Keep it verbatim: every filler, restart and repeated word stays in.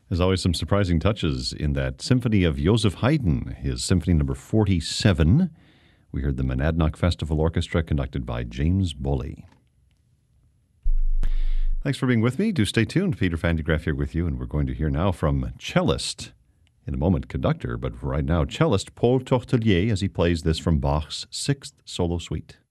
There's always some surprising touches in that symphony of Joseph Haydn, his symphony number forty-seven. We heard the Monadnock Festival Orchestra conducted by James Boley. Thanks for being with me. Do stay tuned. Peter Van de Graaff here with you, and we're going to hear now from cellist, in a moment conductor, but right now cellist Paul Tortelier as he plays this from Bach's Sixth Solo Suite.